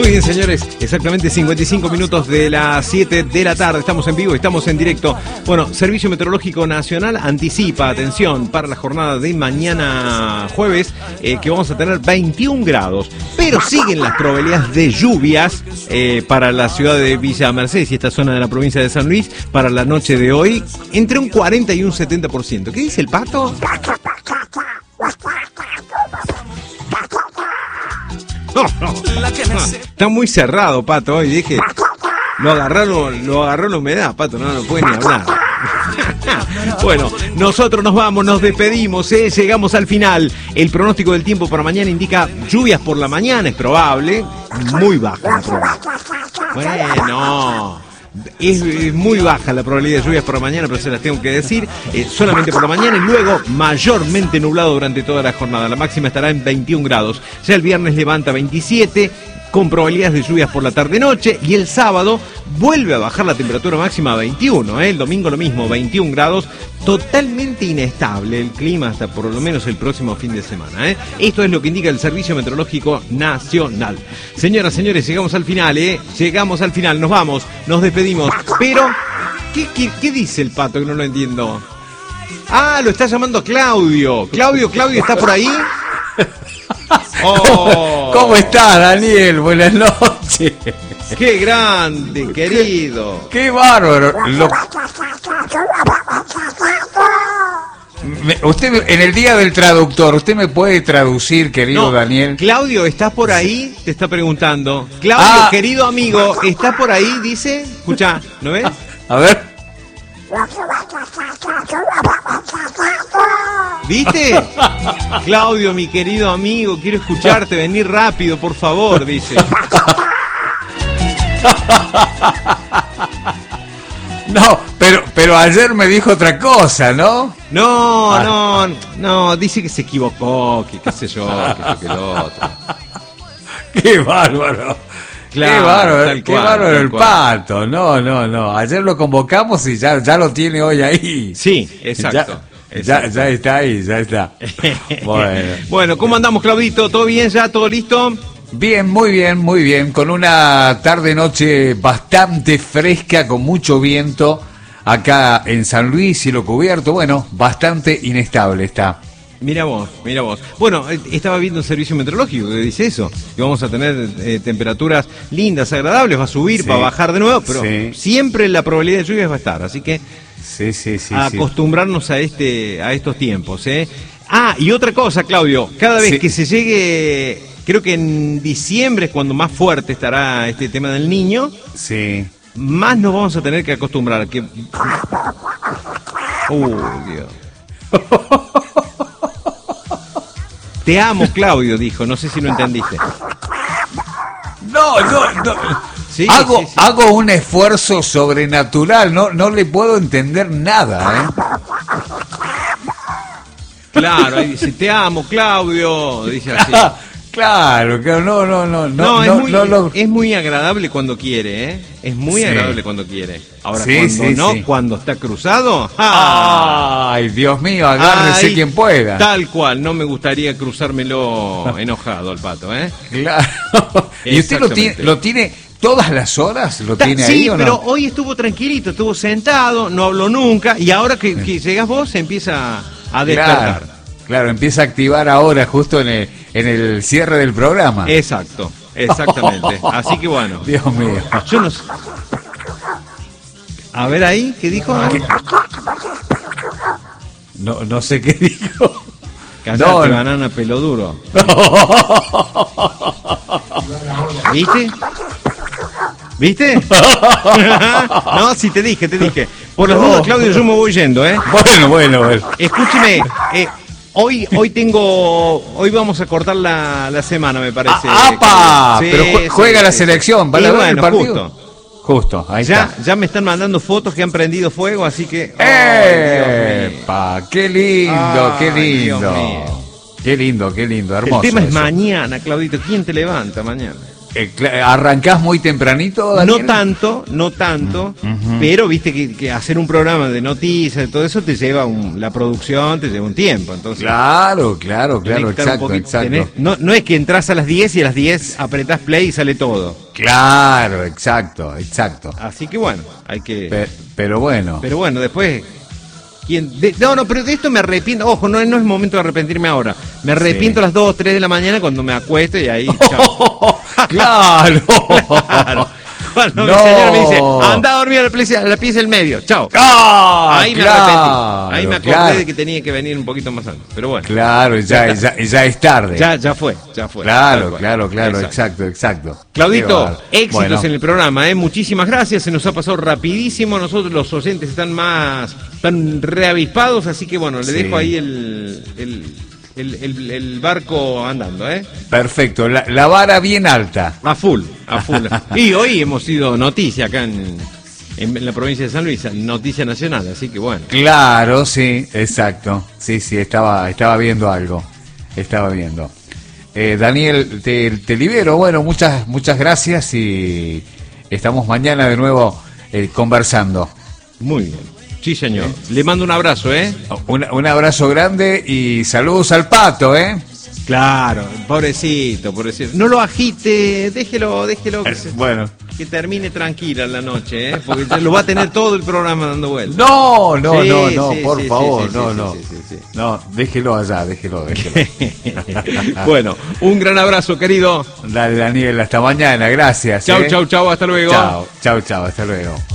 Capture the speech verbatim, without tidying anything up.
Muy bien, señores, exactamente cincuenta y cinco minutos de las siete de la tarde. Estamos en vivo, estamos en directo. Bueno, Servicio Meteorológico Nacional anticipa, atención, para la jornada de mañana jueves, eh, que vamos a tener veintiún grados. Pero siguen las probabilidades de lluvias eh, para la ciudad de Villa Mercedes y esta zona de la provincia de San Luis para la noche de hoy, entre un cuarenta y un setenta por ciento. ¿Qué dice el pato? No, no, no, está muy cerrado, Pato, hoy dije, lo agarró, lo agarró la humedad, Pato, no, no puede ni hablar. Bueno, nosotros nos vamos, nos despedimos, ¿eh? Llegamos al final. El pronóstico del tiempo para mañana indica lluvias por la mañana, es probable, muy baja la probabilidad. Bueno, es, es muy baja la probabilidad de lluvias por la mañana, pero se las tengo que decir, eh, solamente por la mañana y luego mayormente nublado durante toda la jornada. La máxima estará en veintiún grados. Ya el viernes levanta veintisiete, con probabilidades de lluvias por la tarde-noche, y el sábado vuelve a bajar la temperatura máxima a veintiuno, ¿eh? El domingo lo mismo, veintiún grados, totalmente inestable el clima hasta por lo menos el próximo fin de semana, ¿eh? Esto es lo que indica el Servicio Meteorológico Nacional. Señoras, señores, llegamos al final, ¿eh? Llegamos al final, nos vamos, nos despedimos, pero ¿qué, qué, qué dice el Pato que no lo entiendo? Ah, lo está llamando Claudio. Claudio, Claudio, ¿está por ahí? Oh. ¿Cómo estás, Daniel? Buenas noches. ¡Qué grande, querido! ¡Qué, qué bárbaro! Lo... Me, usted, en el día del traductor, ¿usted me puede traducir, querido no, Daniel? Claudio, ¿estás por ahí? Te está preguntando. Claudio, ah. querido amigo, ¿estás por ahí? Dice. Escucha, ¿no ves? A ver. ¿Viste? Claudio, mi querido amigo, quiero escucharte, venir rápido, por favor, dice. No, pero pero ayer me dijo otra cosa, ¿no? No, ah. no, no, dice que se equivocó, que qué sé yo, que esto, que lo otro. ¡Qué bárbaro! Claro, qué bárbaro, qué cual, bárbaro el cual. Pato. No, no, no. Ayer lo convocamos y ya, ya lo tiene hoy ahí. Sí, exacto. Ya, ya, ya está ahí, ya está. Bueno. Bueno, ¿cómo andamos, Claudito? ¿Todo bien ya? ¿Todo listo? Bien, muy bien, muy bien. Con una tarde-noche bastante fresca, con mucho viento. Acá en San Luis, cielo cubierto. Bueno, bastante inestable está. Mira vos, mira vos. Bueno, estaba viendo un servicio meteorológico que dice eso, que vamos a tener eh, temperaturas lindas, agradables, va a subir, sí, va a bajar de nuevo, pero sí, siempre la probabilidad de lluvias va a estar, así que sí, sí, sí, a acostumbrarnos sí. a este a estos tiempos, ¿eh? Ah, y otra cosa, Claudio, cada vez sí. que se llegue, creo que en diciembre es cuando más fuerte estará este tema del niño, sí, más nos vamos a tener que acostumbrar, que... Uy, Dios. Te amo, Claudio, dijo. No sé si lo entendiste. No, no, no. Sí, hago, sí, sí. hago un esfuerzo sobrenatural. No, no le puedo entender nada, ¿eh? Claro, ahí dice, te amo, Claudio. Dice así. Claro, claro, no, no, no. No, no, es, no, muy, no, no. es muy agradable cuando quiere, ¿eh? Es muy sí. agradable cuando quiere. Ahora, sí, cuando sí, no, sí. cuando está cruzado... ¡ah! ¡Ay, Dios mío! Agárrese Ay, quien pueda. Tal cual, no me gustaría cruzármelo enojado al Pato, ¿eh? Claro. ¿Y usted lo tiene, lo tiene todas las horas? ¿Lo Ta, tiene sí, ahí o no? pero hoy estuvo tranquilito, estuvo sentado, no habló nunca, y ahora que, que llegas vos se empieza a despertar. Claro, claro, empieza a activar ahora justo en el, en el cierre del programa. Exacto, exactamente. Así que bueno. Dios mío. Yo no sé. A ver ahí, ¿qué dijo? ¿Qué? No, no sé qué dijo. Callate, no, banana, pelo duro. ¿Viste? ¿Viste? No, sí, te dije, te dije. Por los dudas, Claudio, yo me voy yendo, ¿eh? Bueno, bueno, bueno. Escúcheme, eh, hoy hoy tengo... Hoy vamos a cortar la, la semana, me parece. ¡Apa! Sí, pero juega sí, la sí. selección, ¿va a ver bueno, el partido? Justo. Justo, ahí ya, está. Ya me están mandando fotos que han prendido fuego, así que... ¡Epa! ¡Qué lindo, Ay, qué lindo! Dios mío. Qué lindo, qué lindo, hermoso. El tema es eso. mañana, Claudito. ¿Quién te levanta mañana? Eh, ¿Arrancás muy tempranito, Daniel? No tanto, no tanto, uh-huh. pero viste que, que hacer un programa de noticias y todo eso te lleva un, la producción, te lleva un tiempo. Entonces, claro, claro, claro, exacto, poquito, exacto. Tenés, no, no es que entras a las diez y a las diez apretás play y sale todo. Claro, exacto, exacto. Así que bueno, hay que... Pe- pero bueno. Pero bueno, después... ¿Quién? De, no, no, pero de esto me arrepiento. Ojo, no, no es momento de arrepentirme ahora. Me arrepiento sí. a las dos o tres de la mañana cuando me acuesto y ahí... Oh, claro. Claro. Cuando no. mi señora me dice, anda a dormir a la pieza, a la pieza del medio, chao. Ah, ahí claro, me arrepentí. Ahí me acordé claro. de que tenía que venir un poquito más antes. Pero bueno. Claro, ya, ya, ya es tarde. Ya, ya fue, ya fue. Claro, claro, claro, exacto, exacto. exacto. Claudito, éxitos bueno. en el programa, ¿eh? Muchísimas gracias, se nos ha pasado rapidísimo. Nosotros los oyentes están más, están reavispados, así que bueno, le sí. dejo ahí el... el El, el, el barco andando, ¿eh? Perfecto, la, la vara bien alta. A full, a full. Y hoy hemos sido noticia acá en, en la provincia de San Luis, noticia nacional, así que bueno. Claro, sí, exacto. Sí, sí, estaba, estaba viendo algo. Estaba viendo. Eh, Daniel, te, te libero. Bueno, muchas, muchas gracias y estamos mañana de nuevo eh, conversando. Muy bien. Sí, señor. Le mando un abrazo, ¿eh? Un, un abrazo grande y saludos al Pato, ¿eh? Claro, pobrecito, pobrecito. No lo agite, déjelo, déjelo que, se, bueno. que termine tranquila la noche, ¿eh? Porque lo va a tener todo el programa dando vueltas. No, no, sí, no, no, sí, por sí, favor, sí, sí, no, sí, no. Sí, sí, sí, sí. No, déjelo allá, déjelo, déjelo. Bueno, un gran abrazo, querido. Dale, Daniel, hasta mañana, gracias. Chau, ¿eh? chau, chau, hasta luego. Chau, chau, chau, hasta luego.